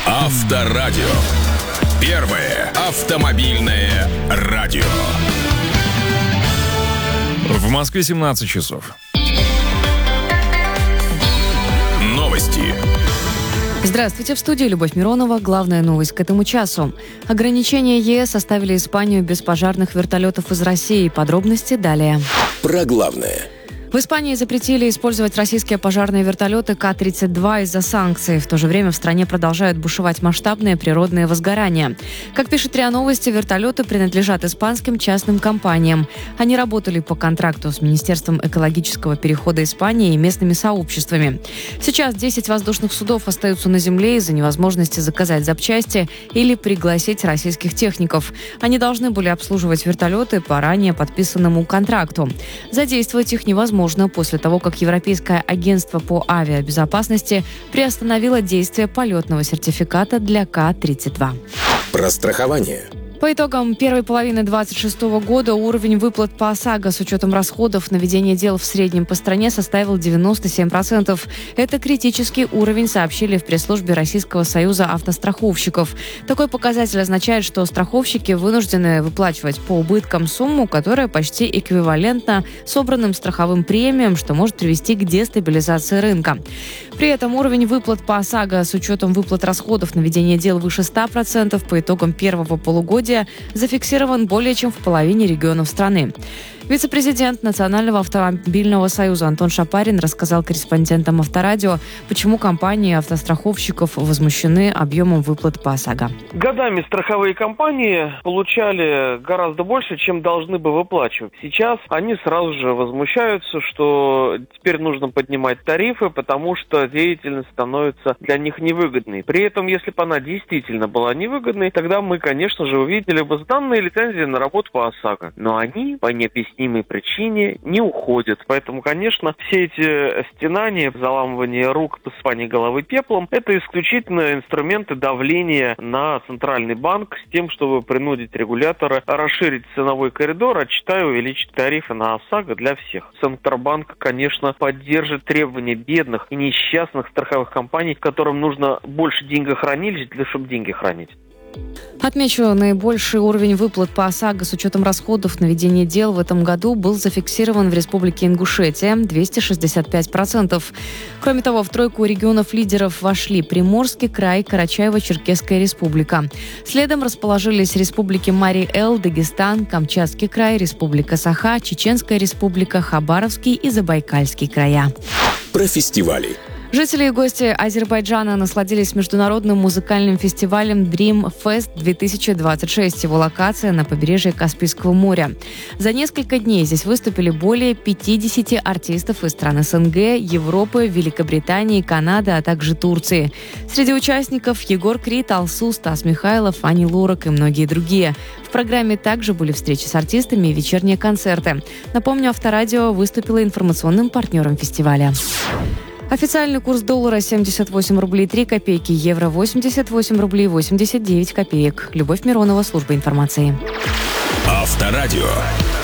Авторадио. Первое автомобильное радио. В Москве 17 часов. Новости. Здравствуйте, в студии Любовь Миронова. Главная новость к этому часу. Ограничения ЕС оставили Испанию без пожарных вертолетов из России. Подробности далее. Про главное. В Испании запретили использовать российские пожарные вертолеты К-32 из-за санкций. В то же время в стране продолжают бушевать масштабные природные возгорания. Как пишет РИА Новости, вертолеты принадлежат испанским частным компаниям. Они работали по контракту с Министерством экологического перехода Испании и местными сообществами. Сейчас 10 воздушных судов остаются на земле из-за невозможности заказать запчасти или пригласить российских техников. Они должны были обслуживать вертолеты по ранее подписанному контракту. Задействовать их невозможно после того, как Европейское агентство по авиабезопасности приостановило действие полетного сертификата для К-32. Про страхование. По итогам первой половины 2026 года уровень выплат по ОСАГО с учетом расходов на ведение дел в среднем по стране составил 97%. Это критический уровень, сообщили в пресс-службе Российского союза автостраховщиков. Такой показатель означает, что страховщики вынуждены выплачивать по убыткам сумму, которая почти эквивалентна собранным страховым премиям, что может привести к дестабилизации рынка. При этом уровень выплат по ОСАГО с учетом выплат расходов на ведение дел выше 100% по итогам первого полугодия зафиксирован более чем в половине регионов страны. Вице-президент Национального автомобильного союза Антон Шапарин рассказал корреспондентам Авторадио, почему компании автостраховщиков возмущены объемом выплат по ОСАГО. Годами страховые компании получали гораздо больше, чем должны бы выплачивать. Сейчас они сразу же возмущаются, что теперь нужно поднимать тарифы, потому что деятельность становится для них невыгодной. При этом, если бы она действительно была невыгодной, тогда мы, конечно же, увидели бы сданные лицензии на работу по ОСАГО. Но они по необъяснимой причине не уходят. Поэтому, конечно, все эти стенания, заламывание рук, посыпание головы пеплом, это исключительно инструменты давления на Центральный банк с тем, чтобы принудить регулятора расширить ценовой коридор, а читая увеличить тарифы на ОСАГО для всех. Центробанк, конечно, поддержит требования бедных и несчастных страховых компаний, которым нужно больше деньгохранилищ, чтобы деньги хранить. Отмечу, наибольший уровень выплат по ОСАГО с учетом расходов на ведение дел в этом году был зафиксирован в Республике Ингушетия – 265%. Кроме того, в тройку регионов-лидеров вошли Приморский край, Карачаево-Черкесская республика. Следом расположились республики Марий-Эл, Дагестан, Камчатский край, Республика Саха, Чеченская республика, Хабаровский и Забайкальский края. Про фестивали. Жители и гости Азербайджана насладились международным музыкальным фестивалем Dream Fest 2026. Его локация на побережье Каспийского моря. За несколько дней здесь выступили более 50 артистов из стран СНГ, Европы, Великобритании, Канады, а также Турции. Среди участников Егор Крид, Алсу, Стас Михайлов, Ани Лорак и многие другие. В программе также были встречи с артистами и вечерние концерты. Напомню, Авторадио выступило информационным партнером фестиваля. Официальный курс доллара 78 рублей 3 копейки, евро 88 рублей 89 копеек. Любовь Миронова, служба информации. Авторадио.